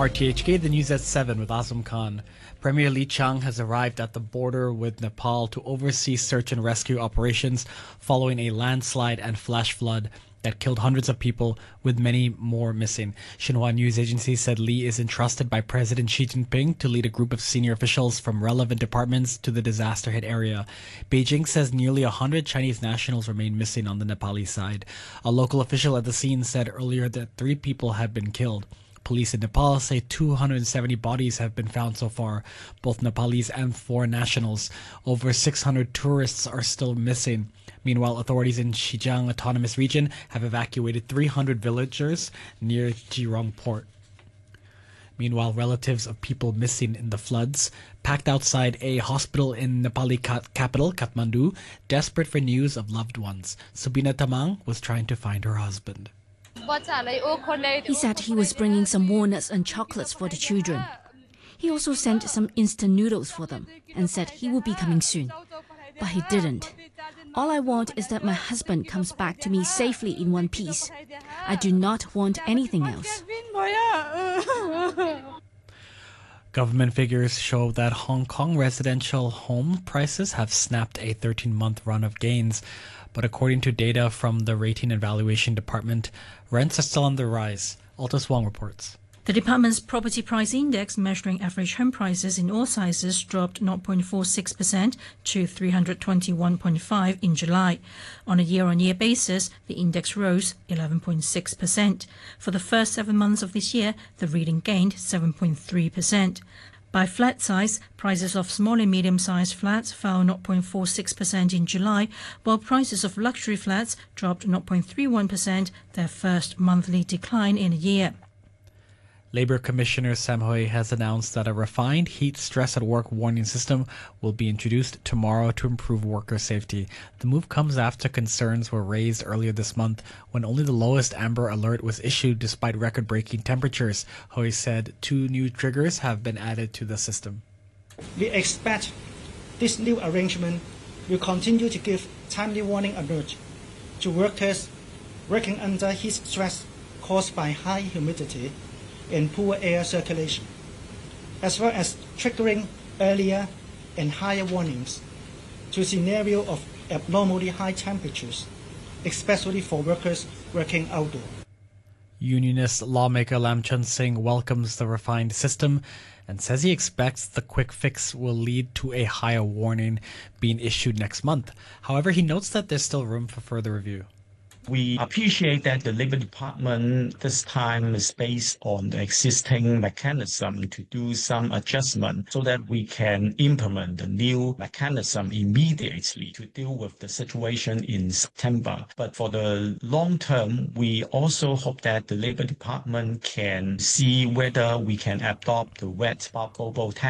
RTHK, the news at 7 with Azam Khan. Premier Lee Chang has arrived at the border with Nepal to oversee search and rescue operations following a landslide and flash flood that killed hundreds of people, with many more missing. Xinhua news agency said Lee is entrusted by President Xi Jinping to lead a group of senior officials from relevant departments to the disaster-hit area. Beijing says nearly 100 Chinese nationals remain missing on the Nepali side. A local official at the scene said earlier that 3 people had been killed. Police in Nepal say 270 bodies have been found so far, both Nepalese and foreign nationals. Over 600 tourists are still missing. Meanwhile, authorities in Xinjiang Autonomous Region have evacuated 300 villagers near Jirong port. Meanwhile, relatives of people missing in the floods packed outside a hospital in Nepali capital, Kathmandu, desperate for news of loved ones. Subina Tamang was trying to find her husband. He said he was bringing some walnuts and chocolates for the children. He also sent some instant noodles for them and said he would be coming soon. But he didn't. All I want is that my husband comes back to me safely in one piece. I do not want anything else. Government figures show that Hong Kong residential home prices have snapped a 13-month run of gains. But according to data from the Rating and Valuation Department, rents are still on the rise. Altus Wong reports. The department's property price index, measuring average home prices in all sizes, dropped 0.46% to 321.5 in July. On a year-on-year basis, the index rose 11.6%. For the first 7 months of this year, the reading gained 7.3%. By flat size, prices of small and medium-sized flats fell 0.46% in July, while prices of luxury flats dropped 0.31%, their first monthly decline in a year. Labour Commissioner Sam Hui has announced that a refined heat stress at work warning system will be introduced tomorrow to improve worker safety. The move comes after concerns were raised earlier this month when only the lowest amber alert was issued despite record-breaking temperatures. Hui said 2 new triggers have been added to the system. We expect this new arrangement will continue to give timely warning alert to workers working under heat stress caused by high humidity and poor air circulation, as well as triggering earlier and higher warnings to a scenario of abnormally high temperatures, especially for workers working outdoor. Unionist lawmaker Lam Chun Sing welcomes the refined system and says he expects the quick fix will lead to a higher warning being issued next month. However, he notes that there's still room for further review. We appreciate that the Labour Department this time is based on the existing mechanism to do some adjustment so that we can implement the new mechanism immediately to deal with the situation in September. But for the long term, we also hope that the Labour Department can see whether we can adopt the wet bubble